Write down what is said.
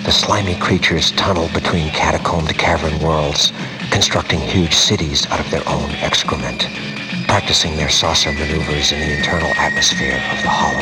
The slimy creatures tunnel between catacombed cavern worlds, constructing huge cities out of their own excrement, practicing their saucer maneuvers in the internal atmosphere of the hollow.